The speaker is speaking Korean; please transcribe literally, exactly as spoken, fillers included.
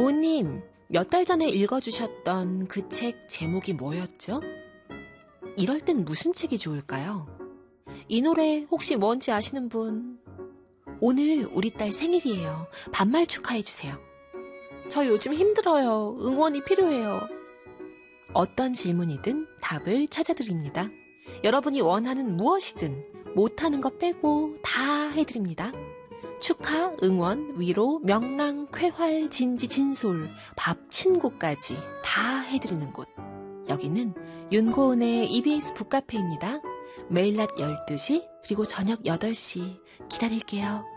고은님, 몇 달 전에 읽어주셨던 그 책 제목이 뭐였죠? 이럴 땐 무슨 책이 좋을까요? 이 노래 혹시 뭔지 아시는 분? 오늘 우리 딸 생일이에요. 반말 축하해주세요. 저 요즘 힘들어요. 응원이 필요해요. 어떤 질문이든 답을 찾아드립니다. 여러분이 원하는 무엇이든 못하는 것 빼고 다 해드립니다. 축하, 응원, 위로, 명랑, 쾌활, 진지, 진솔, 밥, 친구까지 다 해드리는 곳. 여기는 윤고은의 이비에스 북카페입니다. 매일 낮 열두 시 그리고 저녁 여덟 시 기다릴게요.